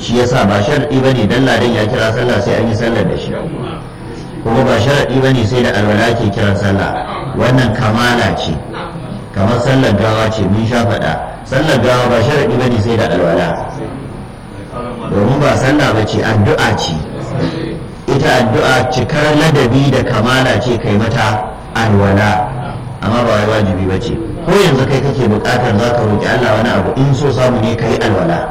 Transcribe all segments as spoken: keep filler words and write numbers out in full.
shi yasa ba sharadi bane dan ladan ya kira sallah sai an yi sallar da shi, kuma ba sharadi bane sai da alwala ke kiran sallah. Wannan kamala ce, kamar sallar gawa ce, mun sha faɗa sallar gawa ba sharadi bane sai da alwala, domin ba sallah ba ce, addu'a ce. Ita addu'a cikar ladabi da kamala ce kai mata alwala, amma ba wai wajibi ba ce. Ko yanzu kai kake buƙatar za ka roƙi Allah wani abu, in so samu ne ka yi alwala,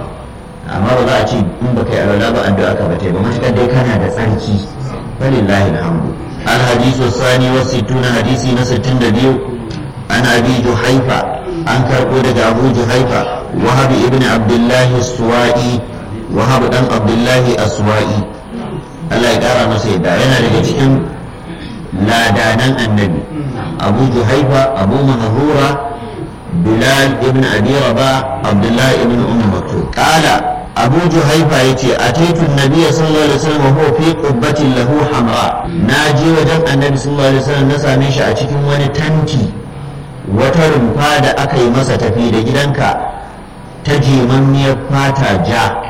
amma ba za a ce in ba ka yi alwala ba addu'a ka ba ta yi ba, matuƙar dai kana da tsarki. Walillahi alhamdu. الحديث الثاني والستون حديثي نستن دبيو عن أبي جحيفة عن كرقودة أبو جحيفة وهب ابن عبد الله السوائي وهب ابن عبد الله السوائي الله يقرأ مسيدا أنا لقيتهم لا دانا النبي أبو جحيفة أبو مهورة بلال ابن أبي رباح عبد الله ابن أم مكتوم قال أبو جحيفة يتي أتيت النبي صلى الله عليه وسلم وهو في قبة له حمراء ناجي وجن النبي صلى الله عليه وسلم نسامي shi a cikin wani tanti, wata rumfa da aka yi masa tafi da gidanka ta jemammiyar fata ja,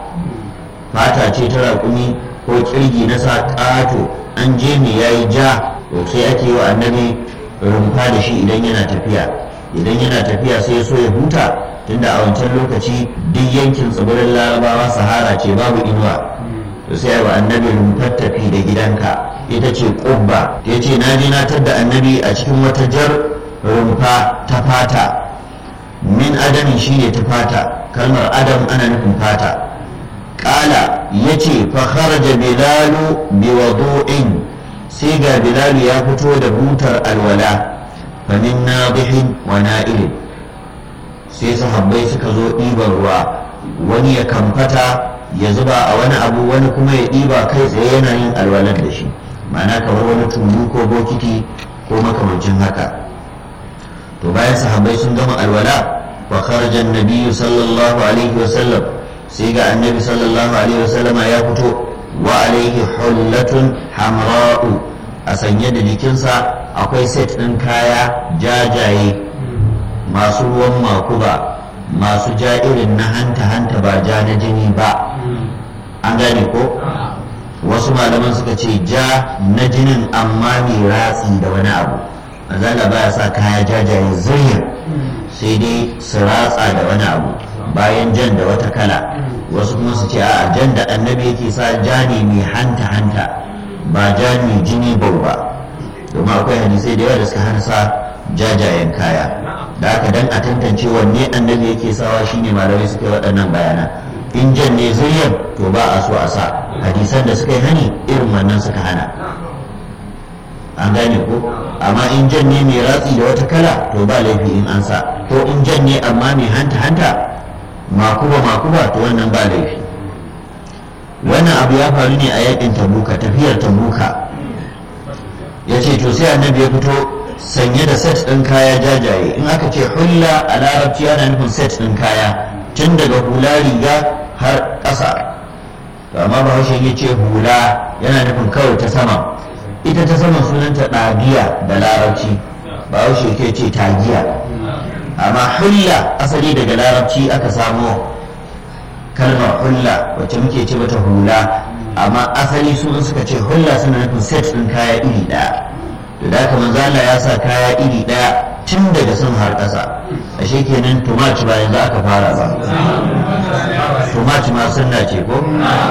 fata ce ta raƙumi ko kirgi na sa ƙato an je me yayi ja, to sai ake yi wa annabi rumfa da shi idan yana tafiya idan yana tafiya sai ya so ya huta, tunda a wancan lokaci duk yankin tsibirin larabawa sahara ce babu inuwa, to sai wa annabi rumfar tafi da gidanka ita ce ƙubba. ya ce na je na tadda annabi a cikin wata jar rumfa ta fata, min adamin shi ne ta fata, kalmar adam ana nufin fata. ƙala ya ce fa kharaja bilalu bi wadu'in, sai ga bilalu ya fito da butar alwala, fa min nadihin wa na'ilin, sai sahabbai suka zo ɗiban ruwa, wani ya kamfata ya zuba a wani abu, wani kuma ya ɗiba kai tsaye yana yin alwalar da shi, ma'ana kamar wani tulu ko bokiti ko makamancin haka. to bayan sahabbai sun gama alwala, fa kharaja an-nabiy sallallahu alaihi wasallam, sai ga annabi sallallahu alaihi wasallama ya fito, wa alaihi hullatun hamra'u, a sanye da jikinsa akwai set ɗin kaya jajaye masu ruwan makuba, masu ja irin na hanta-hanta ba ja na jini ba, an gane ko? Wasu malaman suka ce ja na jinin amma mai ratsi da wani abu, manzala baya sa kaya jajaye zuriyar, sai dai su ratsa da wani abu bayan jan da wata kala. Wasu kuma su ce a jan da annabi yake sa ja ne mai hanta-hanta ba ja mai jini bau ba, domin akwai hadisai da yawa da suka hana sa jajayen kaya, da aka dan a tantance wanne annabi yake sawa shine malamai suka yi waɗannan bayana. In jan ne zuriyar to ba a so a sa, hadisan da suka yi hani irin wannan suka hana, an gane ko? Amma in jan ne mai ratsi da wata kala to ba laifi in an sa, ko in jan ne amma mai hanta-hanta makuba makuba to wannan ba laifi. Wannan abu ya faru ne a yakin tabuka, tafiyar tabuka. Ya ce to sai annabi ya fito sanye da set ɗin kaya jajaye. In aka ce hulla a larabci ana nufin set ɗin kaya, tun daga hula riga har ƙasa. To amma bahaushe ya ce hula yana nufin kawai ta sama, ita ta sama sunanta ɗagiya da larabci, bahaushe ke ce tagiya. Amma hulla asali daga larabci aka samo kalmar hulla wacce muke ce mata hula, amma asali su suka ce hulla suna nufin set ɗin kaya iri ɗaya. To da haka manzo Allah ya sa kaya iri ɗaya tun daga sun har ƙasa, ashe kenan tumaci ba yanzu aka fara ba, tumaci ma sunna ce ko?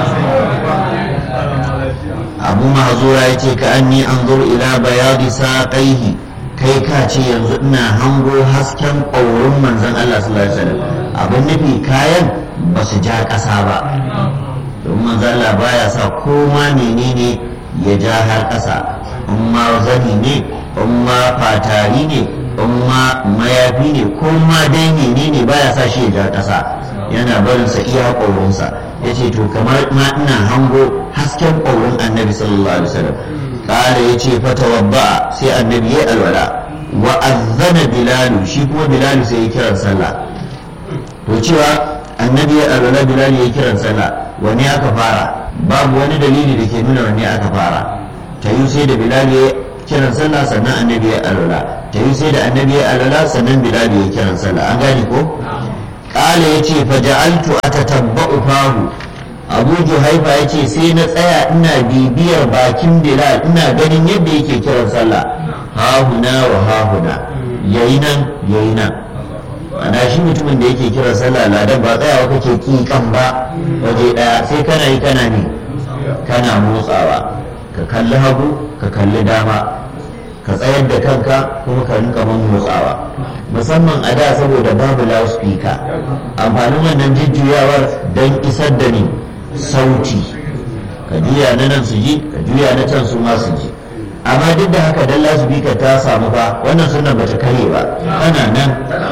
Abu Mahzura ya ce ka anni anzur ila bayadi saqaihi, kai ka ce yanzu ina hango hasken ƙaurin manzon Allah sallallahu alaihi wasallam. Abin nufi kayan ba su ja ƙasa ba, domin manzon Allah baya sa koma menene ya ja har ƙasa, in ma zani ne, in ma fatari ne, in ma mayafi ne, ko ma dai menene baya sa shi ya ja ƙasa, yana barin sa iya ƙaurinsa. Ya ce to kamar ma ina hango hasken ƙaurin annabi sallallahu alaihi wasallam. Ƙara ya ce fata wabba, sai annabi ya alwala, wa azzana bilalu, shi kuma bilalu sai ya kiran sallah. To cewa annabi ya alwala bilalu ya kiran sallah, wanne aka fara? Babu wani dalili da ke nuna wanne aka fara. Ta yi sai da bilalu ya kiran sallah sannan annabi ya alwala, ta yi sai da annabi ya alwala sannan bilalu ya kiran sallah, an gane ko? Ƙala ya ce faja'altu atatabba'u fahu, Abu Juhaifa ya ce sai na tsaya ina bibiyar bakin Bilal ina ganin yadda yake kiran sallah hahuna wa hahuna yayi nan yayi nan ana shi mutumin da yake kiran sallah ladan ba tsayawa kake kikan ba waje daya sai kana yi kana ne kana motsawa ka kalli hagu ka kalli dama ka tsayar da kanka kuma ka rinka motsawa musamman a da saboda babu loudspeaker amfanin wannan jujjuyawar don isar da ni sauti ka juya na nan su ji ka juya na can su ma su ji amma duk da haka dan loudspeaker ta samu ba wannan sunan bata kare ba tana nan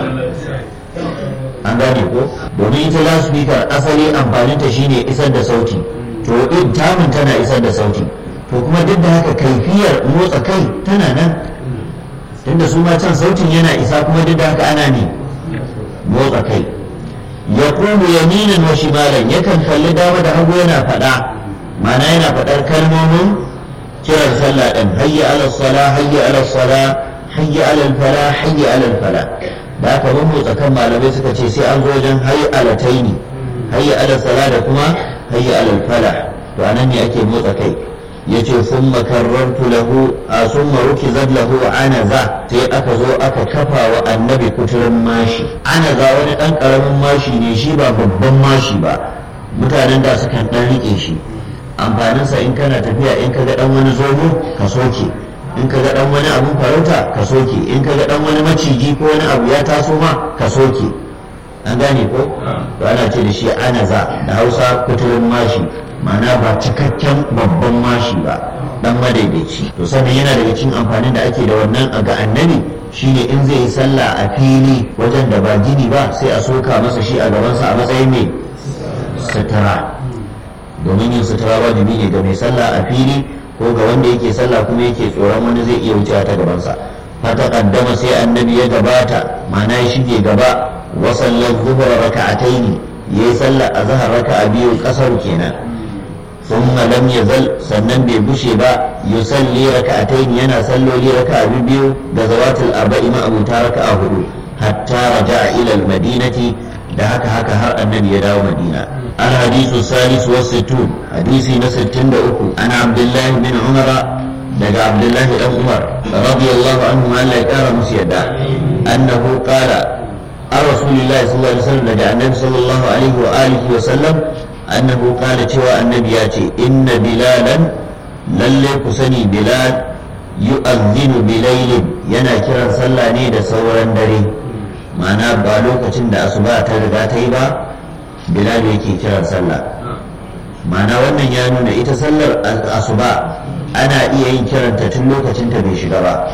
an gane ko domin ita loudspeaker asali amfaninta shine isar da sauti to in tamun tana isar da sauti to kuma duk da haka kaifiyar motsa kai tana nan tunda su ma can sautin yana isa kuma duk da haka ana ne motsa kai ya kuma yaminan wa shimalan yakan kalli dama da hagu yana faɗa mana yana faɗar kalmomin kiran sallah ɗin hayya ala sala hayya ala sala hayya ala fala hayya ala fala da aka ban motsa kan malamai suka ce sai an zo wajen hayya ala taini hayya ala sala da kuma hayya ala fala to anan ne ake motsa kai yace summa karrantu lahu a summa rukizat lahu anaza sai aka zo aka kafa wa annabi kuturin mashi anaza wani dan karamin mashi ne shi ba babban mashi ba mutanen da sukan dan rike shi amfaninsa in kana tafiya in ka ga dan wani zomo ka soke in ka ga dan wani abun farauta ka soke in ka ga dan wani maciji ko wani abu ya taso ma ka soke an gane ko to ana ce da shi anaza da Hausa kuturin mashi ma'ana ba cikakken babban mashi ba dan madaidaici to sannan yana daga cikin amfanin da ake da wannan ga annabi shine in zai yi sallah a fili wajen da ba gini ba sai a soka masa shi a gabansa a matsayin mai sutura domin yin sutura wajibi ne ga mai sallah a fili ko ga wanda yake sallah kuma yake tsoron wani zai iya wucewa ta gabansa fata kaddama sai annabi ya gabata ma'ana ya shige gaba wa sallar zuhur raka'ataini yayi sallah a zahar raka'a biyu kasar kenan ثم لم يزل sannan bai bushe ba yusalli raka'atayn yana salloli raka'a biyu da zawatul arba'i ma abuta raka'a hudu hatta raja'a ila al-madinati da haka haka har annabi ya dawo madina al hadithu salis wa sittun hadisi na sittin da uku ana abdullah bin umar daga abdullah dan umar radiyallahu anhu Allah ya kara musu yadda annahu qala ar rasulillahi sallallahu alaihi wasallam daga annabi sallallahu alaihi wa alihi wa sallam annahu qala cewa annabi ya ce inna bilalan lalle ku sani bilal yu'adhdhinu bilailin yana kiran sallah ne da sauran dare ma'ana ba lokacin da asuba ta riga ta yi ba bilal yake kiran sallah ma'ana wannan ya nuna ita sallar asuba ana iya yin kiranta tun lokacin ta bai shiga ba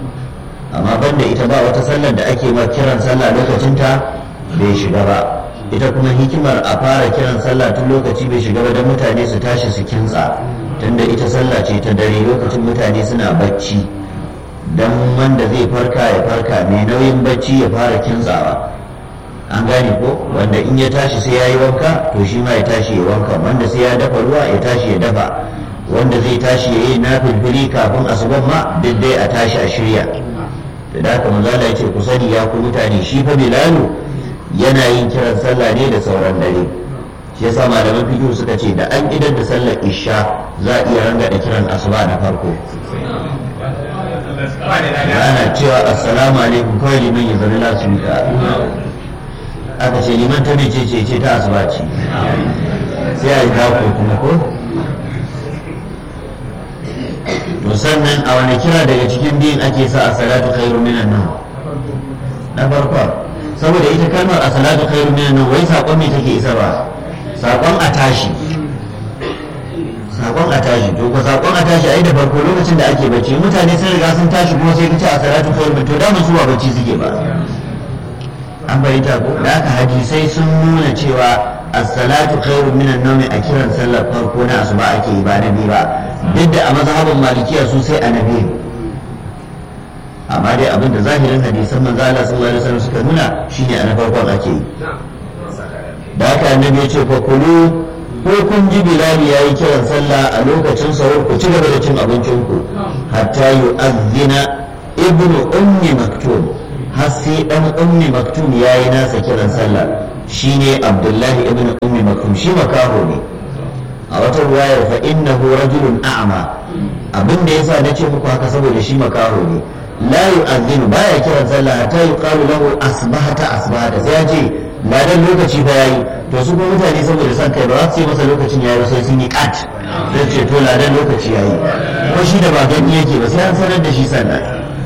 amma banda ita ba wata sallar da ake ma kiran sallah lokacin ta bai shiga ba ita kuma hikimar a fara kiran sallah tun lokaci bai shiga ba don mutane su tashi su kintsa tunda ita sallah ce ta dare lokacin mutane suna bacci don wanda zai farka ya farka mai nauyin bacci ya fara kintsawa an gane ko wanda in ya tashi sai ya yi wanka to shi ma ya tashi ya wanka wanda sai ya dafa ruwa ya tashi ya dafa wanda zai tashi ya yi na filfili kafin asuban ma duk dai a tashi a shirya da haka manzala ya ce ku sani ya ku mutane shi fa bilalu yana yin kiran sallah ne da sauran dare shi yasa malaman fiqh suka ce da an idan da sallar isha za a iya ranga da kiran asuba da farko ana cewa assalamu alaikum kawai liman ya zama lasu mika aka ce liman ta mece ce ce ta asuba ce sai a yi dako kuma ko to sannan a wani kira daga cikin biyun ake sa a salatu khairu minan nan na farko saboda ita kalmar a salatu khairu minan nan wai sakon me take isa ba sakon a tashi sakon a tashi to ko sakon a tashi ai da farko lokacin da ake bacci mutane sun riga sun tashi kuma sai kace a salatu khairu to da su ba bacci suke ba an bari ta ko da haka hadisai sun nuna cewa as-salatu khairu minan nawm a kiran sallar farko na asuba ake yi ba na biyu ba duk da a mazhabin malikiya su sai annabi amma dai abin da zahirin hadisan manzo Allah sallallahu alaihi wasallam suka nuna shine a na farkon ake yi da haka annabi ya ce fa kulu ko kun ji bilal yayi kiran sallah a lokacin sahur ku ci gaba da cin abincin ku hatta yu'adhdhina ibnu ummi maktum har sai dan ummi maktum yayi nasa kiran sallah shine abdullahi ibnu ummi maktum shi makaho ne a wata ruwayar fa innahu rajulun a'ma, abin da yasa nace muku haka saboda shi makaho ne, la yu'adhdhinu baya kiran sallah hatta yuqalu lahu asbahata asbahata, sai ya ce ladan lokaci ba yayi. To su kuma mutane saboda san kai ba za su ce masa lokacin yayi ba sai sun yi kat, zai ce to ladan lokaci yayi, ko shi da ba gani yake ba sai an sanar da shi sannan.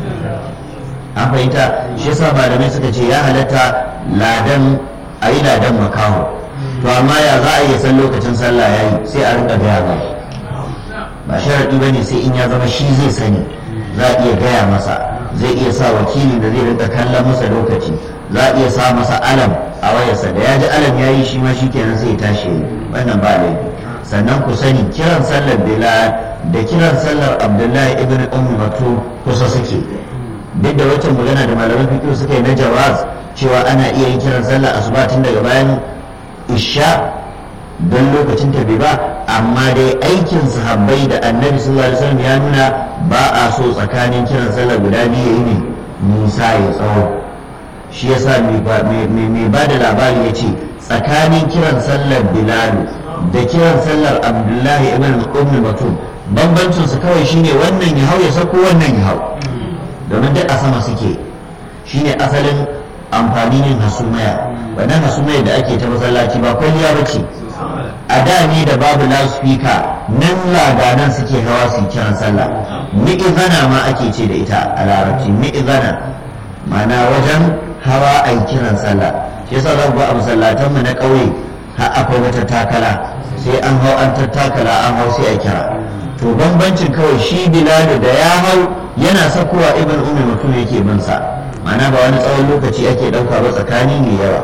An fahimta, shi yasa malamai suka ce ya halatta ladan a yi ladan makaho, to amma ya za a yi san lokacin sallah yayi sai a rinka gaya ba ba sharadi bane sai in ya zama shi zai sani, za a iya gaya masa, zai iya sa wakili da zai rinka kallon masa lokaci, za a iya sa masa alam a wayarsa, da ya ji alam ya yi shi ma shi kenan sai ya tashi, wannan ba laifi. Sannan ku sani kiran sallar Bilal da kiran sallar Abdullahi ibn Ummi Maktum kusa suke, duk da wacce magana da malaman fiqh suka yi na jawaz cewa ana iya yin kiran sallar asuba tun daga bayan isha don lokacin ta bai ba, amma dai aikin sahabbai da annabi sallallahu alaihi wasallam ya nuna ba a so tsakanin kiran sallar guda biyu yayi ne nisa ya tsawo. Shi yasa mai ba da labari ya ce tsakanin kiran sallar Bilal da kiran sallar Abdullahi ibn Ummi Maktum bambancin su kawai shine wannan ya hau ya sako wannan ya hau, domin duk a sama suke. Shine asalin amfanin yin hasumaya, wannan hasumaya da ake ta masallaci ba kwalliya ba ce. A da ne da babu loudspeaker nan ladanan suke hawa su kiran sallah, mi'izana ma ake ce da ita a larabci, mi'izana ma'ana wajen hawa a yi kiran sallah. Shi yasa za ku ga a masallatan mu na ƙauye har akwai wata takala, sai an hau an tattakala an hau sai a kira. To bambancin kawai shi Bilal da ya hau yana sakowa ibn Ummi Maktum yake bin sa, ma'ana ba wani tsawon lokaci ake ɗauka ba, tsakani mai yawa.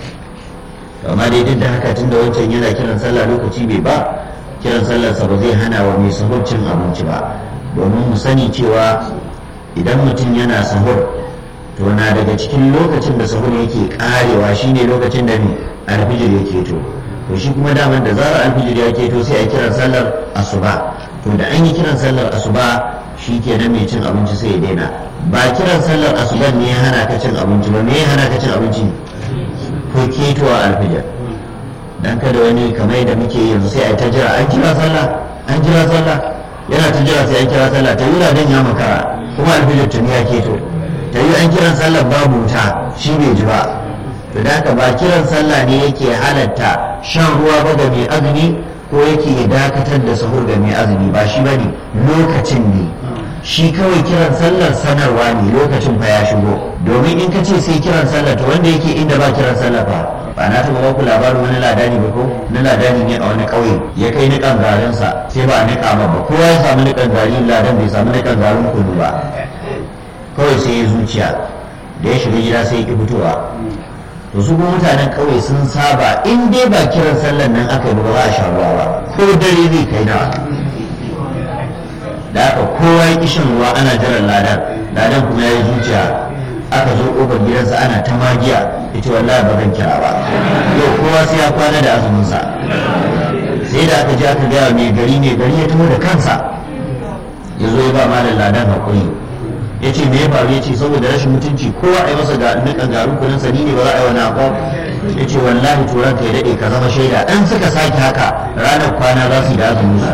Amma dai duk da haka tunda wancan yana kiran sallah lokaci bai ba, kiran sallarsa ba zai hana wa mai sahur cin abinci ba, domin mu sani cewa idan mutum yana sahur to na daga cikin lokacin da sahur yake karewa shine lokacin da ne alfijir yake to to shi kuma daman da zarar alfijir ya keto sai a kiran sallar asuba. To da an yi kiran sallar asuba shi ke nan mai cin abinci sai ya daina. Ba kiran sallar asuban ne ya hana ka cin abinci ba, me ya hana ka cin abinci ko ketowa alfijir. Dan kada wani kamar yadda muke yanzu sai a ta jira an kira sallah an kira sallah yana ta jira sai an kira sallah, ta yi dan ya makara kuma alfijir tuni ya keto, ta yi an kiran sallar babu wuta shi bai ji ba. To da haka ba kiran sallah ne yake halatta shan ruwa ba ga mai azumi ko yake dakatar da sahur ga mai azumi, ba shi bane, lokacin ne. Shi kawai kiran sallar sanarwa ne lokacin fa ya shigo, domin in ka ce sai kiran sallar to wanda yake inda ba kiran sallar fa ba na taɓa ba ku labarin wani ladani ba ko na ladani ne a wani ƙauye ya kai niƙan garinsa sai ba a niƙa ba, kowa ya samu niƙan garin ladan bai samu niƙan garin kudu ba, kawai sai ya zuciya da ya shiga gida sai ya ƙi fitowa. To su kuma mutanen ƙauye sun saba in dai ba kiran sallar nan aka yi ba za a sha ruwa ba, ko dare zai kai na da aka kowa ya kishin ruwa ana jiran ladan, ladan kuma ya yi zuciya, aka zo ƙofar gidansa ana ta magiya, ita wallahi ba zan kira ba yau kowa sai ya kwana da azuminsa. Sai da aka je aka gaya mai gari, mai gari ya taho da kansa ya zo ya ba malam ladan haƙuri, ya ce me ya faru, ya ce saboda rashin mutunci kowa a yi masa ga nukan garin kunin sani ne ba za a yi wani abu. Ya ce wallahi turan ka ya daɗe ka zama shaida, ɗan suka sake haka ranar kwana za su yi da azuminsa.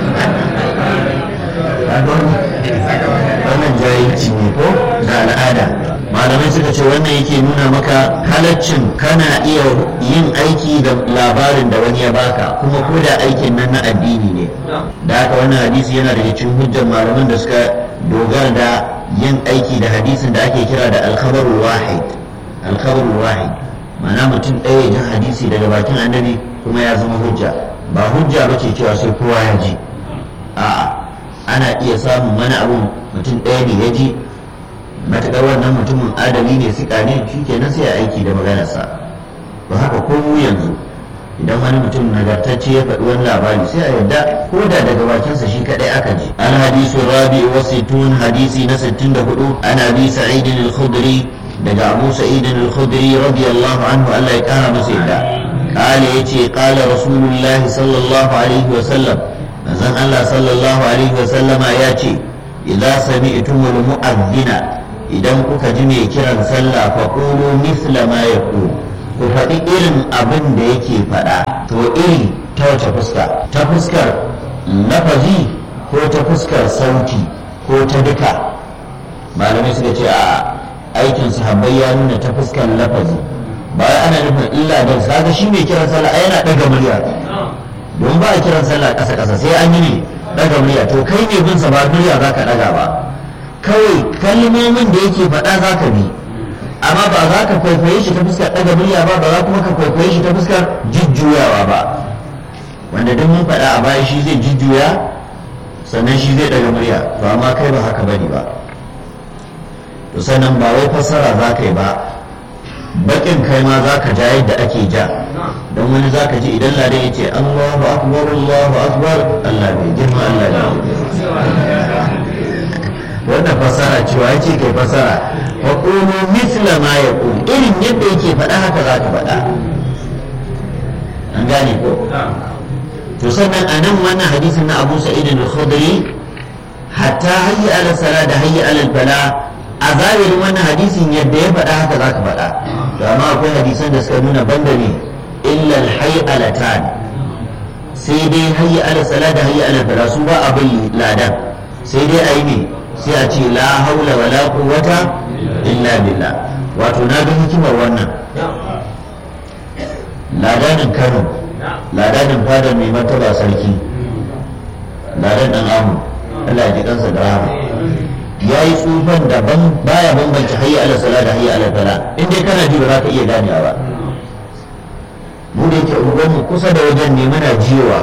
Wannan jahilci ne ko da al'ada. Malamai suka ce wannan yake nuna maka halaccin kana iya yin aiki da labarin da wani ya baka, kuma ko da aikin nan na addini ne. Da haka wannan hadisi yana daga cikin hujjar malaman da suka dogara da yin aiki da hadisin da ake kira da alkhabarul wahid. Alkhabarul wahid ma'ana mutum ɗaya jin hadisi daga bakin annabi kuma ya zama hujja. Ba hujja bace cewa sai kowa ya ji, a'a ana iya samun wani abu mutum ɗaya ne ya ji, matuƙar wannan mutumin adali ne, siƙa ne, shi kenan sai ya aiki da maganarsa. Ba haka ko mu yanzu idan wani mutum nagartacce ya faɗi wani labari sai a yarda ko da daga bakinsa shi kaɗai aka ji. Al hadisu rabi wa sittun, hadisi na sittin da hudu, ana bi sa'idin al-khudri daga abu sa'idin al-khudri radiyallahu anhu, Allah ya kara masa yadda. Kale yace kala rasulullahi sallallahu alaihi wa sallam, manzon Allah sallallahu alaihi wa sallama ya ce idza sami'tumul mu'adhdhina, idan kuka ji mai kiran sallah fa qulu mithla ma yaqul, ku faɗi irin abin da yake faɗa. To iri ta wace fuska, ta fuskar lafazi ko ta fuskar sauti ko ta duka. Malamai suka ce a aikin sahabbai ya nuna ta fuskar lafazi, ba ana nufin illa da kaga shi mai kiran sallah yana daga murya, don ba a kiran sallah kasa kasa sai an yi ne daga murya. To kai ne bin sa ba murya zaka daga ba, kawai kalmomin da yake faɗa zaka bi, amma ba za ka kwaikwaye shi ta fuskar daga murya ba, ba za kuma ka kwaikwaye shi ta fuskar jujjuyawa ba, wanda duk mun faɗa a baya shi zai jujjuya sannan shi zai daga murya, to amma kai ba haka bane ba. To sannan ba wai fassara za ka yi ba, bakin kai ma za ka ja yadda ake ja, don wani za ka ji idan ladan ya ce Allahu akbar Allahu akbar, Allah bai girma Allah ne. Wannan fassara cewa ya ce kai fassara wa qulu mithla ma yaqul, irin yadda yake faɗa haka za ka faɗa, an gane ko? To sannan a nan wannan hadisin na Abu Sa'id al-Khudri, hatta hayya ala sala da hayya ala bala, a zahirin wannan hadisin yadda ya faɗa haka za ka faɗa. To amma akwai hadisan da suka nuna banda ne illa al-hay'alatan, sai dai hayya ala sala da hayya ala bala su ba abin ladan, sai dai ayi ne sai a ce la haula wala quwwata illa billah. Wato na ga hikimar wannan, ladanin Kano, ladanin fadar mai martaba sarki, ladan dan amu, Allah ya ji kansa da rahama, ya yi tsufan da baya bambance hayya ala sala da hayya ala fala, in dai kana ji ba za ka iya ganewa ba. Mu da yake unguwarmu kusa da wajen ne muna jiwa,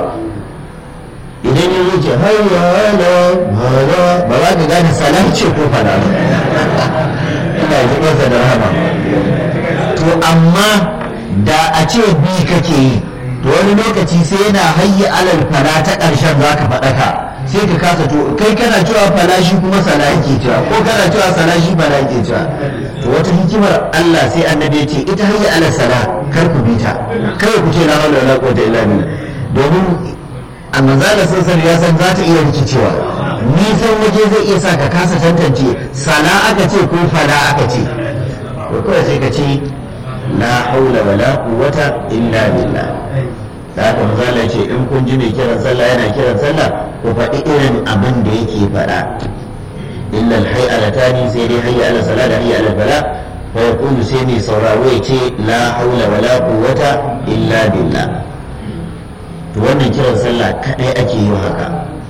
idan ya wuce hayya ala fala ba za ka gane sala ce ko fala ba. Allah ya ji kansa da rahama. To amma da a ce bi kake yi, to wani lokaci sai yana hayya alal fala ta ƙarshen za ka faɗaka, sai ka kasa, to kai kana cewa falashi kuma sala yake cewa, ko kana cewa salashi fala yake cewa. To wata hikimar Allah sai annabi ya ce ita hayya ala sala kar ku bi ta, kar ku ce la hawla wala quwwata illa billah, domin a manzala sun ya san za ta iya rikicewa, nisan waje zai iya sa ka kasa tantance sala aka ce ko fala aka ce. To kawai sai ka ce la hawla wala quwwata illa billah. Da haka manzala ce in kun ji mai kiran sallah yana kiran sallah ku faɗi irin abin da yake faɗa. illa al-hay'alatani, sai dai hayya ala sala da hayya ala fala, fa yaqulu sai mai sauraro ya ce la haula wala quwwata illa billah. To wannan kiran sallah kadai ake yi haka.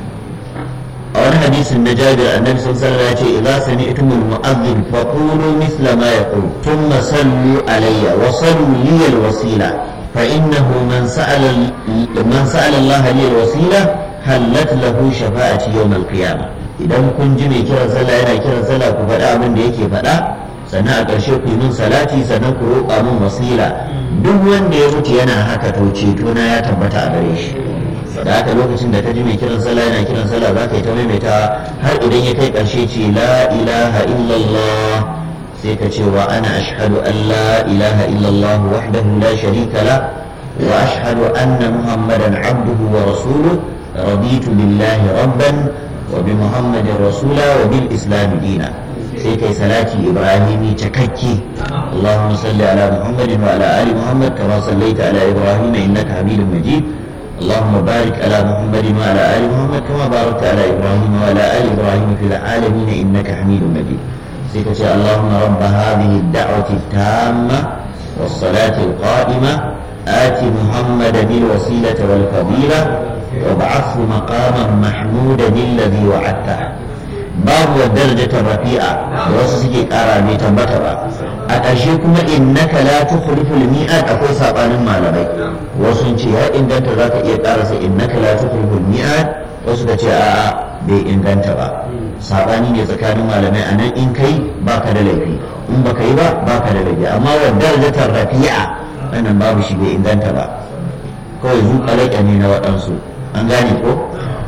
A wani hadisin na Jabir, annabi sallallahu alaihi wasallam ya ce idza sami'tumul mu'adhdhin faqulu mithla ma yaqul thumma sallu alayya wa sallu li al-wasila fa innahu man sa'ala man sa'ala Allah li al-wasila halat lahu shafa'ati yawm al-qiyamah. Idan kun ji mai kiran sallah yana kiran sallah ku faɗa abin da yake faɗa, sannan a ƙarshe ku yi min salati, sannan ku roƙa min wasila. Duk wanda ya mutu yana haka to ceto na ya tabbata a gare shi. Da haka lokacin da ka ji mai kiran sallah yana kiran sallah za ka yi ta maimaita har idan ya kai ƙarshe ce la ilaha illallah, sai ka ce wa ana ashhadu an la ilaha illallah wahdahu la sharika la wa ashhadu anna muhammadan abduhu wa rasuluhu raditu billahi rabban wa bi muhammadin rasula wa bil islam dina. sai kai salati ibrahimi cikakke, Allahumma salli ala muhammadin wa ala ali muhammad kama sallaita ala ibrahim innaka hamidum majid. اللهم بارك على محمد وعلى آل محمد كما باركت على إبراهيم وعلى آل إبراهيم في العالمين إنك حميد مجيد. سيكتي اللهم رب هذه الدعوة التامة والصلاة القائمة آت محمدا الوسيلة والفضيلة وابعثه مقاما محمودا الذي وعدته. باب والدرجة الرفيعة وسيكي قارا بيتنبتبا أتشيكم إنك لا تخلف المئات أقول سابان المعلمين وسنشي ها إن دانت ذاك إيقارس إنك لا تخلف المئات وسنشي آآ بي إن دانت با ساباني نزكان المعلمين أنا إن كي باك دليفي إن بكي با باك دليفي أما والدرجة الرفيعة أنا بابشي بي إن دانت با كوي زوك عليك أني نواتنسو أنغاني كو.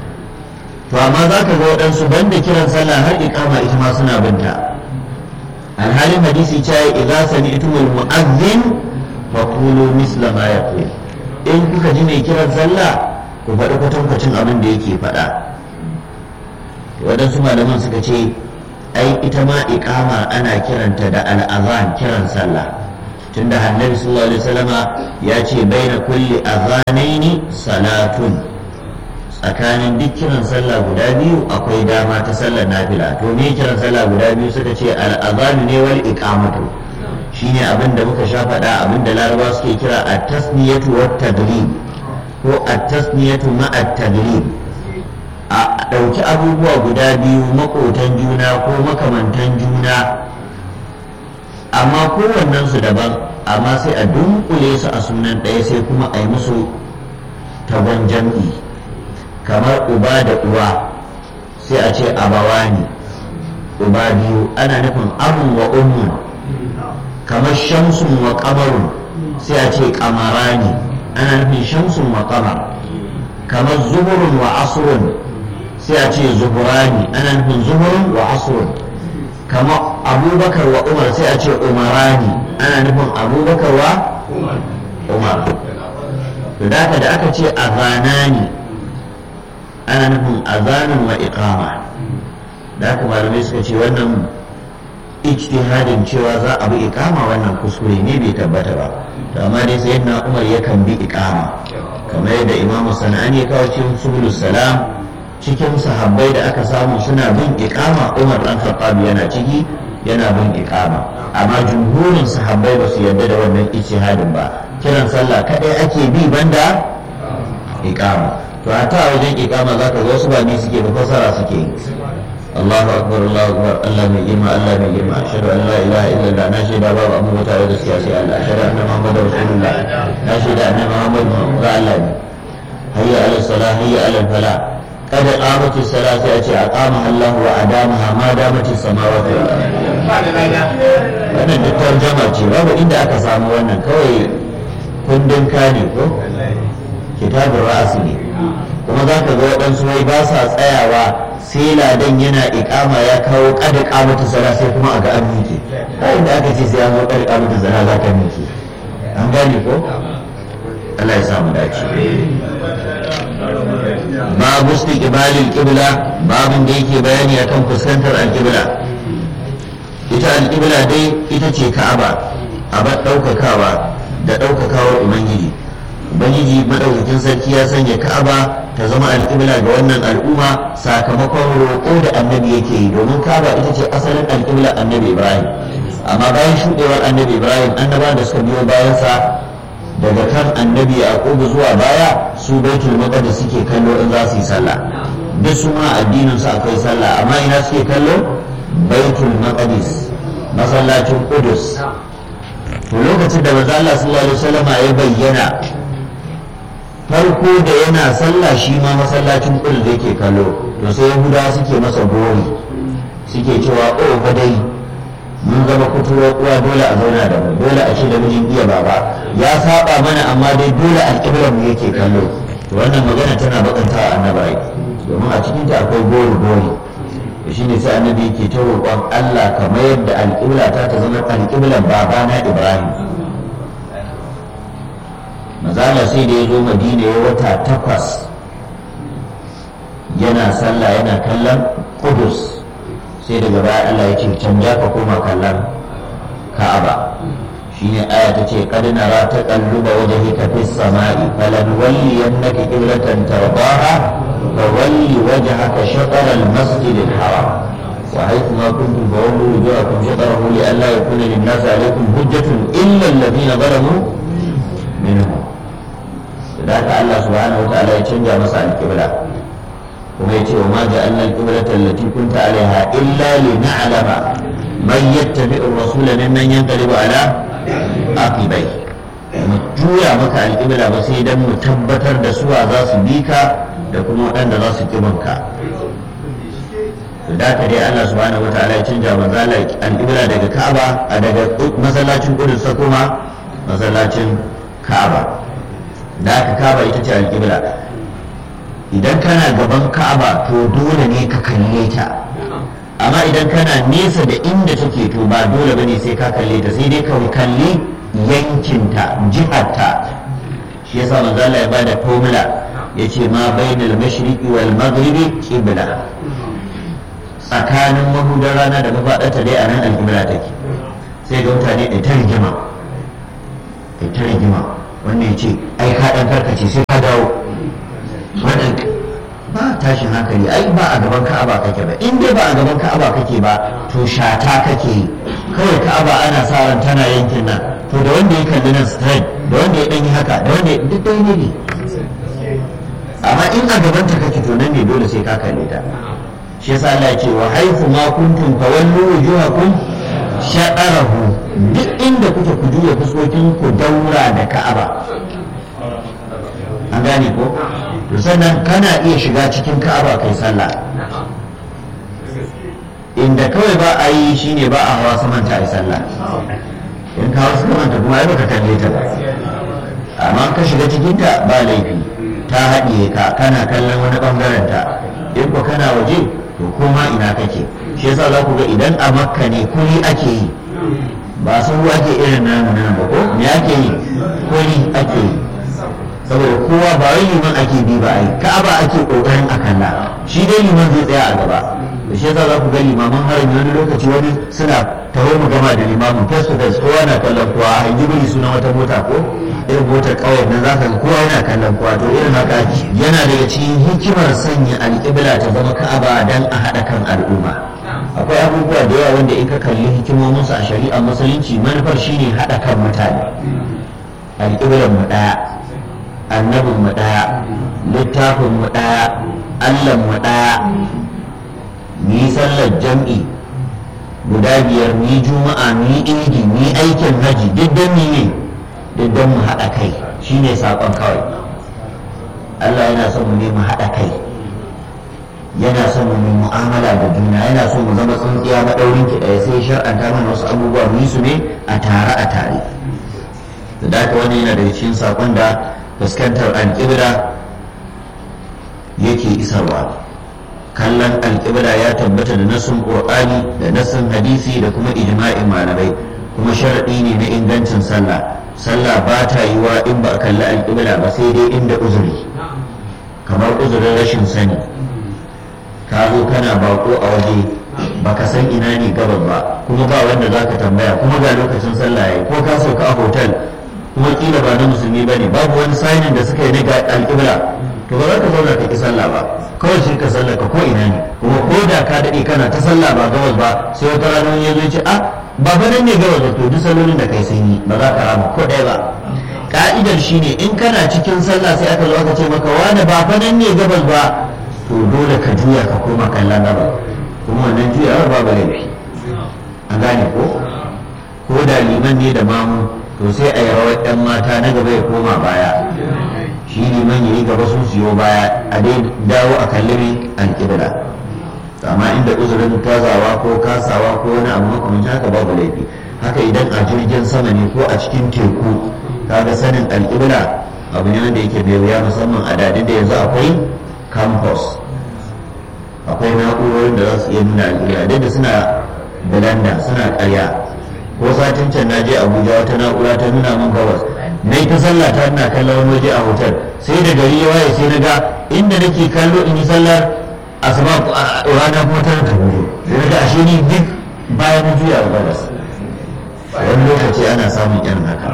To amma za ka ga waɗansu banda kiran sallah har iqama ita ma suna binta. Alhalin hadisi cewa idza sami'tumul mu'adhdhin fa qulu misla ma yaqul. In kuka ji mai kiran sallah ku faɗi kwatankwacin abin da yake faɗa. Waɗansu malaman suka ce ai ita ma iqama ana kiranta da al'azan kiran sallah. tunda annabi sallallahu alaihi wasallama ya ce baina kulli azanaini salatun, tsakanin duk kiran sallah guda biyu akwai dama ta sallar nafila. To me kiran sallah guda biyu suka ce al-azanu ne wal iqamatu, shine abin da muka sha faɗa, abin da larabawa suke kira at-tasniyatu wat tadrib ko at-tasniyatu ma at-tadrib, a ɗauki abubuwa guda biyu makotan juna ko makamantan juna amma kowannen su daban, amma sai a dunkule su a sunan ɗaya sai kuma a yi musu tagon jam'i. Kamar uba da uwa sai a ce abawani, uba biyu, ana nufin abun wa ummun. Kamar shamsun wa kamarun sai a ce kamarani, ana nufin shamsun wa kamar. Kamar zuhurun wa asrun sai a ce zuhurani, ana nufin zuhurun wa asrun. Kamar abubakar wa umar sai a ce umarani, ana nufin abubakar wa umar. da da aka ce azanani ana nufin azanin wa iqama. da aka malamai suka ce wannan ijtihadin cewa za a bi iqama wannan kuskure ne, bai tabbata ba. to amma dai sayyidina umar yakan bi iqama, kamar yadda imamu sana'ani ya kawo cikin subulus salam, cikin sahabbai da aka samu suna bin iqama umar dan khattab yana ciki, yana bin iqama. amma jumhurin sahabbai ba su yarda da wannan ijtihadin ba, kiran sallah kadai ake bi banda iqama. to a ta wajen iqama zaka ga wasu ba ni suke ba, fasara suke yi. Allahu akbar Allahu akbar, Allah mai girma Allah mai girma, ashhadu an la ilaha illallah, na shaida babu abu mutare da gaskiya sai Allah, ashhadu anna muhammadar rasulullah, na shaida anna muhammad ga Allah ne. hayya ala salah hayya ala falah, قد قامت الصلاة يأتي أقامها الله وأدامها ما دامت السماوات والأرض. wannan duk tarjama ce, babu inda aka samu wannan, kawai kundin kane ko kitabun ra'asi ne. kuma za ka ga waɗansu wai ba sa tsayawa sai ladan yana iƙama ya kawo kada ƙamata sala sai kuma a ga an miƙe. inda aka ce sai an zo kada ƙamata sala za ka miƙe, an gane ko? Allah ya samu dace. babu istiqbalil qibla, babin da yake bayani akan fuskantar alqibla. ita alqibla dai ita ce Ka'aba, abar daukakawa da daukakawar ubangiji. ubangiji madaukakin sarki ya sanya Ka'aba ta zama alqibla ga wannan al'umma sakamakon roƙo da annabi yake yi, domin Ka'aba ita ce asalin alqibla annabi Ibrahim. amma bayan shuɗewar annabi Ibrahim, annaba da suka biyo bayansa daga kan annabi yaqubu zuwa baya, su baitul maqdis suke kallo in za su yi sallah. duk su ma addinin su akwai sallah, amma ina suke kallo? baitul maqdis, masallacin qudus. to lokacin da manzo Allah sallallahu alaihi wasallam ya bayyana, farko da yana sallah shi ma masallacin qudus yake kallo. to sai yahudawa suke masa gori, suke cewa o fa dai mun zama kuturo uwa, dole a zauna da mu, dole a ce da mijin iya baba, ya saba mana amma dai dole alƙiblar mu yake kallo. to wannan magana tana bakanta a annabi, domin a cikin ta akwai gori gori. to shine sai annabi yake ta roƙon Allah ka mayar da alƙibla ta ta zama alƙiblar babana Ibrahim. mazala sai da ya zo Madina ya wata takwas yana sallah yana kallon Qudus, sai daga baya Allah ya ce canja ka koma kallon Ka'aba. shine aya ta ce qad nara taqalluba wajhika fis sama'i falanwalliyannaka qiblatan tardaha fa walli wajhaka shatr al masjid al haram wa haythu ma kuntum fawallu wujuhakum shatrahu li alla yakuna lin nasi alaykum hujjatun illa alladhina zalamu minhum. da haka Allah subhanahu wa ta'ala ya canja masa al-qibla, kuma ya ce wa ma ja'alna al-qiblata allati kunta alaiha illa lina'lama man yattabi'u ar-rasula mimman yanqalibu ala aqibai. mu juya maka al-qibla ba sai dan mu tabbatar da suwa za su bi ka da kuma waɗanda za su kibanka. da haka dai Allah subhanahu wa ta'ala ya canja manzala al-qibla daga Ka'aba a daga masallacin Qudus ta kuma masallacin Ka'aba. da haka Ka'aba ita ce al-qibla. idan kana gaban Ka'aba to dole ne ka kalle ta, amma idan kana nesa da inda take to ba dole bane sai ka kalle ta, sai dai ka kalli yankinta, jiharta. shi yasa manzo Allah ya bada formula, yace ma bainal mashriqi wal maghribi qibla, tsakanin mahudar rana da mafaɗarta dai a nan al-qibla take. sai ga mutane da ta rigima kai ta rigima wannan ya ce ai ka ɗan karkace sai ka dawo wannan ba tashin hankali ai ba a gaban ka'aba kake ba in dai ba a gaban ka'aba kake ba to shata kake yi kawai ka'aba ana sa ran tana yankin nan to da wanda ya kalli nan straight da wanda ya ɗan yi haka da wanda ya duk dai ne amma in a gaban ta kake to nan ne dole sai ka kalle ta shi yasa Allah ya ce wa haifu ma kuntum fawallu wujuhakum sha'arahu duk inda kuke ku juya fuskokin ku daura da ka'aba an gane ko to sannan kana iya shiga cikin ka'aba kai sallah inda kawai ba a yi shine ba a hawa saman ta a yi sallah in ka hawa saman ta kuma ai baka kalle ta ba amma ka shiga cikin ta ba laifi ta haɗiye ka kana kallon wani bangaren ta in ko kana waje to koma ina kake shi yasa za ku ga idan a makka ne kuri ake yi ba sun ruwa ake irin namu nan ba ko me ake yi kuri ake yi saboda kowa ba wai liman ake bi ba ai ka'aba ake kokarin a kalla shi dai liman zai tsaya a gaba da shi yasa za ku ga limaman harami wani lokaci wani suna taho mu gama da limamin face to face kowa na kallon kowa a hangi biri suna wata mota ko irin motar kawai nan za ka ga kowa yana kallon kowa to irin haka yana daga cikin hikimar sanya alƙibla ta zama ka'aba dan a haɗa kan al'umma akwai abubuwa da yawa wanda in ka kalli hikimominsu a shari'ar musulunci manufar shine haɗa kan mutane alƙiblar mu ɗaya annabin mu ɗaya littafin mu ɗaya allah mu ɗaya mu yi sallar jam'i guda biyar mu yi juma'a mu yi idi mu yi aikin haji duk don ne duk don mu haɗa kai shine saƙon kawai allah yana son mu ne mu haɗa kai yana son mu yi mu'amala da juna yana son mu zama tsintsiya maɗaurin ki ɗaya sai shar'anta mana wasu abubuwa mu yi su ne a tare a tare da haka wani yana daga cikin saƙon da fuskantar alƙibla yake isarwa kallon alƙibla ya tabbata da nassin ƙur'ani da nassin hadisi da kuma ijma'in malamai kuma sharaɗi ne na ingancin sallah sallah ba ta yiwa in ba a kalli alƙibla ba sai dai inda uzuri kamar uzurin rashin sani ka zo kana bako a waje baka san ina ne gabas ba kuma ba wanda za ka tambaya kuma ga lokacin sallah yayi ko ka sauka a hotel kuma kila ba na musulmi bane babu wani sainin da suka yi na ga alƙibla to ba za ka zauna ka ki sallah ba kawai shi ka sallah ka ko ina ne kuma ko da ka daɗe kana ta sallah ba gabas ba sai wata rana wani ya zo ce a ba fa nan ne gabas ba to duk sallolin da kai sun yi ba za ka rama ko ɗaya ba ka'idar shine in kana cikin sallah sai aka zo aka ce maka wani ba fa nan ne gabas ba to dole ka juya ka koma kallon gabas kuma wannan juyawar babu laifi an gane ko ko da liman ne da mamu to sai a yi rawar ɗan mata na gaba ya koma baya shi liman ya yi gaba sun siyo baya a dai dawo a kalli alƙibla amma inda uzurin kazawa ko kasawa ko wani abu makamancin haka babu laifi haka idan a jirgin sama ne ko a cikin teku kaga sanin alƙibla abu ne wanda yake bai wuya musamman a dadin da yanzu akwai campus akwai na'urorin da za su iya nuna alƙibla da suna belanda suna ƙarya ko satin can na je abuja wata na'ura ta nuna min gabas na yi ta sallah ta ina kallon wani waje a hotel sai da gari ya waye sai na ga inda nake kallo in yi sallar asuba rana kuma tana ta hudu sai na ga ashe ni duk bayan na juya a gabas wani lokaci ana samun irin haka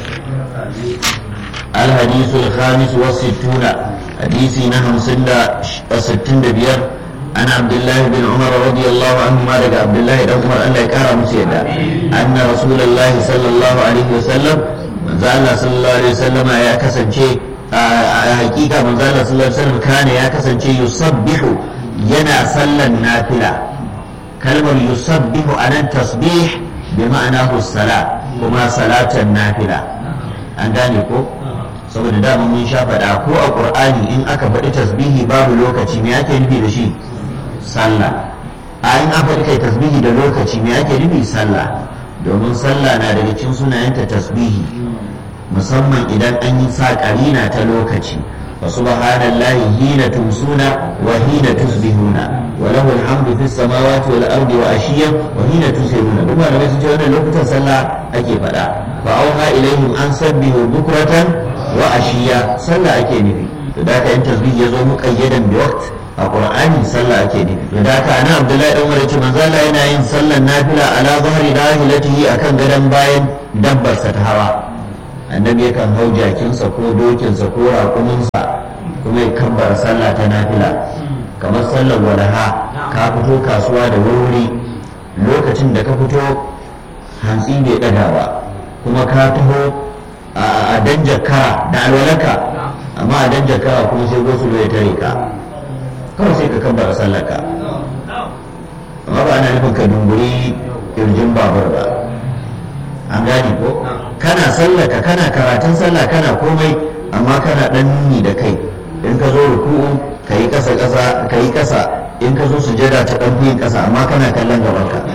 الحديث الخامس والستون حديثنا همسن ستين دبير عن عبد الله بن عمر رضي الله عنهما لك عبد الله بن عمر أن لا يكرم سيدا أن رسول الله صلى الله عليه وسلم من زال صلى الله عليه وسلم يا كسن شيء حقيقة من زال صلى الله عليه وسلم كان يا كسن شيء يصبح ينا صلى النافلة كلمة يصبح أنا التصبيح بمعناه الصلاة وما صلاة النافلة عندنا يقول saboda dama mun sha faɗa ko a ƙur'ani in aka faɗi tasbihi babu lokaci me ake nufi da shi sallah a in aka faɗi kai tasbihi da lokaci me ake nufi sallah domin sallah na daga cikin sunayenta tasbihi musamman idan an yi sa ƙarina ta lokaci wa subhanallahi hina tumsuna wa hina tusbihuna wa lahu alhamdu fis samawati wal ardi wa ashiyan wa hina tusiruna duk malamai sun ce wannan lokutan sallah ake faɗa fa auha ilaihim an sabbihu bukratan wa ashiya sallah ake nufi to da ka yin tasbih ya zo muqayyadan bi waqt a qur'ani sallah ake nufi to da ka ana abdullahi dan umar ce manzo Allah yana yin sallar nafila ala zahri rahilatihi akan gadan bayan dabbar sa ta hawa annabi yakan hau jakinsa ko dokinsa ko raƙuminsa kuma ya kabbara sallah ta nafila kamar sallar walaha ka fito kasuwa da wuri lokacin da ka fito hantsi bai ɗaga ba kuma ka taho a danjakara da alwalaka amma a danjakara kuma sai gosu ya tare ka kawai sai ka kabbara sallar ka amma ba ana nufin ka dunguri kirjin babur ba an gane ko kana sallaka kana karatun sallah kana komai amma kana dan nuni da kai in ka zo ruku'u ka yi kasa kasa ka yi kasa in ka zo sujada ta dan yin kasa amma kana kallon gaban ka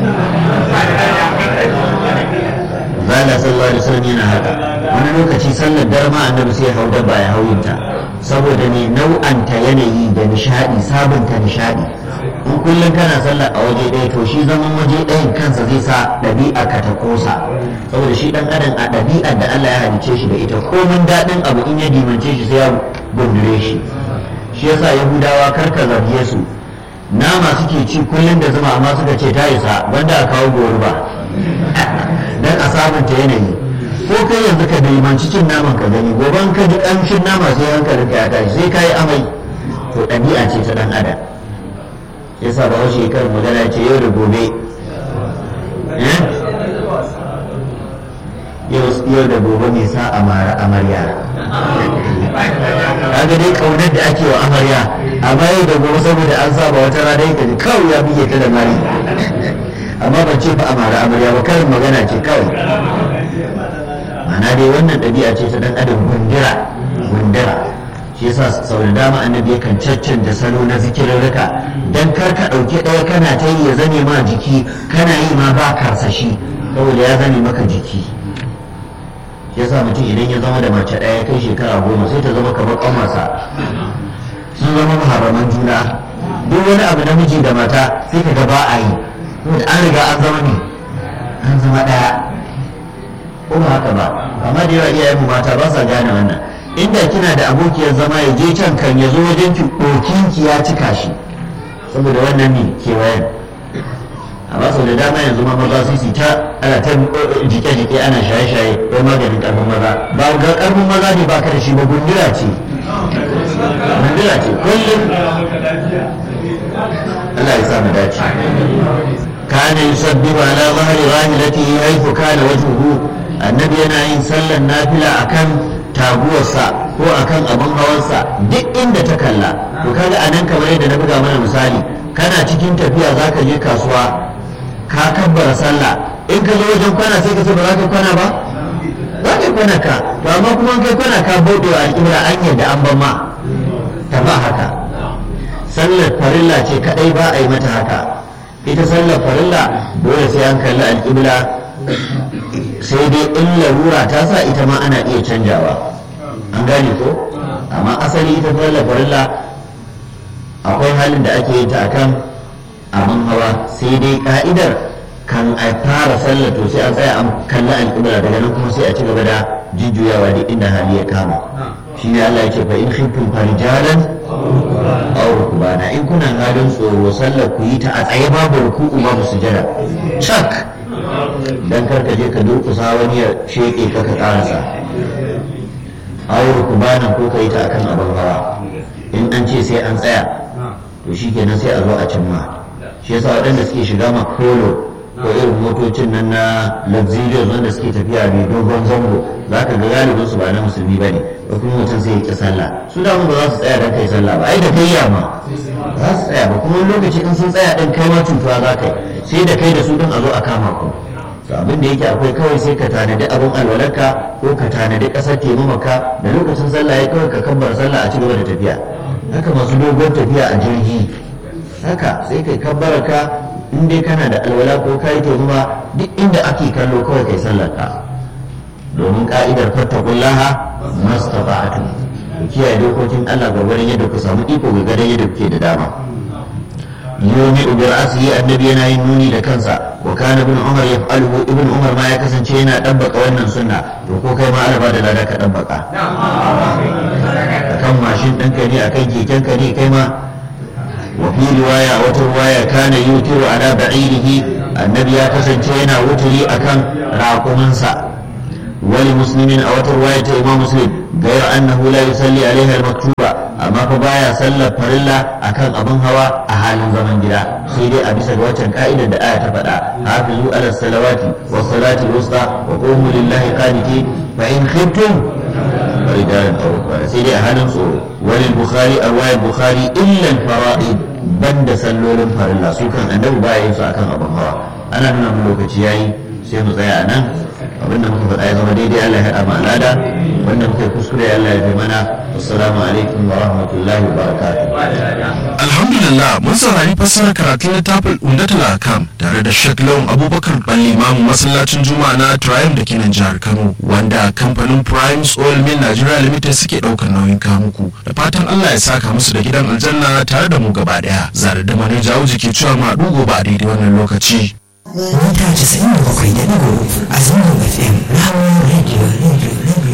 zalla sallallahu alaihi wasallam yana haka wani lokaci sallar darma annabi sai hau dabba ya hauyinta saboda ne nau'anta yanayi da nishadi sabunta nishadi in kullum kana sallar a waje ɗaya to shi zaman waje ɗayan kansa zai sa ɗabi'a ka ta kosa saboda shi ɗan adam a ɗabi'ar da Allah ya halice shi da ita komin daɗin abu in ya dimance shi sai ya gundure shi shi yasa yahudawa karka zarge su nama suke ci kullum da zuma amma suka ce ta isa wanda a kawo goruba dan a sabunta yanayi ko kai yanzu ka dimanci cin naman ka gani goban ka ji ƙamshin nama sai hankalin ka ya tashi sai ka yi amai to ɗabi'a ce ta ɗan adam yasa ba wasu shekarar magana ce yau da gobe yau da gobe mai sa amara amarya kaga dai kaunar da ake wa amarya amma yau da gobe saboda an saba wata rana ka ji kawai ya bige ta da mari amma ban ce fa amara amarya ba karin magana ce kawai ma'ana dai wannan ɗabi'a ce ta dan adam gundura gundura shi yasa sau da dama annabi yakan caccanta salo na zikirarraka dan kar ka ɗauki ɗaya kana ta yi ya zame ma jiki kana yi ma ba karsashi saboda ya zame maka jiki shi yasa mutum idan ya zama da mace ɗaya kai shekara goma sai ta zama kamar ƙanwarsa sun zama maharaman juna duk wani abu namiji da mata sai ka ga ba a yi saboda an riga an zama ne an zama ɗaya ko ba haka ba amma da yawa iyayenmu mata ba sa gane wannan inda kina da abokiyar zama ya je can kan ya zo wajen ki ɗokinki ya cika shi saboda wannan ne kewayen amma sau da dama yanzu ma maza su ta ana ta jike-jike ana shaye-shaye ko maganin ƙarfin maza ba ga ƙarfin maza ne ba ka da shi ba gundura ce gundura ce kullum Allah ya sa mu dace kana yusabbihu ala zahri rahilatihi haythu kana wajhuhu annabi yana yin sallar nafila akan taguwarsa ko akan abin hawansa duk inda ta kalla to kaga anan kamar yadda na buga mana misali kana cikin tafiya zaka je kasuwa ka kabbara sallah in ka zo wajen kwana sai ka ce ba za ka kwana ba za ka kwana ka to amma kuma kai kwana ka bauɗe wa al'ibra an yadda an ban ma ta ba haka sallar farilla ce kadai ba a yi mata haka ita sallar farilla dole sai an kalli al'ibla sai dai in larura ta sa ita ma ana iya canjawa an gane ko amma asali ita sallar farilla akwai halin da ake yi ta akan abin hawa sai dai ka'idar kan a fara sallar to sai an tsaya an kalli alƙibla daga nan kuma sai a ci gaba da jujjuyawa da inda hali ya kama shi ne Allah ya ce fa in khiftum farijalan aw rukbana in kuna halin tsoro sallar ku yi ta a tsaye babu ruku'u babu sujada chak dan karka je ka durkusa wani ya sheke ka ka karasa aw rukbana ko kai ta akan abin hawa in an ce sai an tsaya to shikenan sai a zo a cimma shi yasa waɗanda suke shiga makolo ko irin motocin nan na luxurious wanda suke tafiya mai dogon zango za ka ga galibin su ba na musulmi ba ne ko kuma mutum sai ya ƙi sallah su da ba za su tsaya don kai sallah ba ai da kai yamma za su tsaya ba kuma lokaci in sun tsaya ɗin kai ma cutuwa za ka yi sai da kai da su ɗin a zo a kama ku to abin da yake akwai kawai sai ka tanadi abin alwalarka ko ka tanadi ƙasar taimamaka da lokacin sallah ya kawai ka kabbar sallah a ci gaba da tafiya haka masu dogon tafiya a jirgi haka sai kai kabbaraka in dai kana da alwala ko kai taimama duk inda ake kallo kawai kai sallarka domin ka'idar fattakullaha mastata'tu ku kiyaye dokokin Allah gwargwadon yadda ku samu iko gwargwadon yadda kuke da dama yomi ubi ra'asihi annabi yana yin nuni da kansa wa kana ibn umar yaf'aluhu ibn umar ma ya kasance yana dabbaka wannan sunna to ko kai ma ana ba da lada ka dabbaka kan mashin ɗanka ne akan kekenka ne kai ma وفي رواية وترواية كان يوتر على بعيره النبي كسنتين وتري أكن راقمنسا wali muslimin a wata ruwaya ta imam muslim gayar annahu la yusalli alaiha al-maktuba amma fa baya sallar farilla akan abin hawa a halin zaman gida sai dai a bisa ga waccan ka'idar da aya ta faɗa hafizu ala salawati was salati al-wusta wa qumu lillahi qanitin fa in khiftum farijalan aw rukbana sai dai a halin tsoro walil bukhari a ruwayar bukhari illa al-fara'id banda sallolin farilla su kan annabi baya yin su akan abin hawa. Ana nuna mu lokaci yayi sai mu tsaya a nan abinda muka faɗa ya zama daidai Allah ya haɗa mu alada wanda muka kuskure Allah ya fi mana. Assalamu alaikum wa rahmatullahi wa barakatuh. Alhamdulillah mun saurari fassarar karatun littafin Umdatul Ahkam tare da Sheikh Lawan Abubakar Balli Imam masallacin Juma'a na Triumph da kenan jihar Kano wanda kamfanin Prime Oil Mill Nigeria Limited suke ɗaukar nauyin kamuku da fatan Allah ya saka musu da gidan aljanna tare da mu gaba daya. Zare da mani jawo jiki cewa ma dugo ba daidai wannan lokaci. Mita casa'in da bakwai da ɗigo a zangon F M, Rahama Radio, Radio, Radio.